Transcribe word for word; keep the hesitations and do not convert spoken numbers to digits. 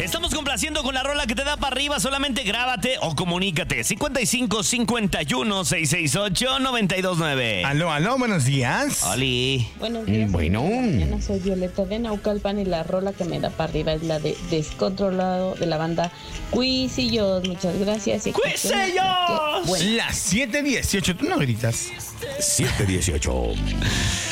estamos complaciendo con la rola que te da para arriba. Solamente grábate o comunícate. cincuenta y cinco, cincuenta y uno, seiscientos sesenta y ocho, noventa y dos nueve. Aló, aló, buenos días. Oli. Buenos días. Mm, bueno. Mañana soy Violeta de Naucalpan y la rola que me da para arriba es la de Descontrolado de la banda Cuisillos. Muchas gracias. y ¡Cuisillos! Bueno. Las siete dieciocho, tú no gritas. siete dieciocho.